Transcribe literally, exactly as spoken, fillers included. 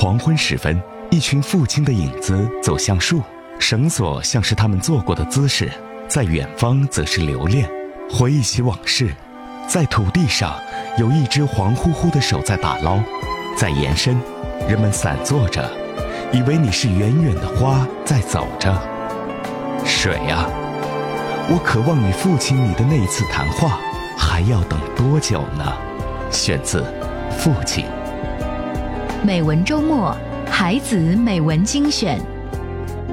黄昏时分，一群父亲的影子走向树，绳索像是他们做过的姿势，在远方则是留恋，回忆起往事。在土地上，有一只黄乎乎的手在打捞，在延伸，人们散坐着，以为你是远远的花在走着。水啊，我渴望与父亲你的那一次谈话，还要等多久呢？选自父亲。 美文周末，孩子美文精选。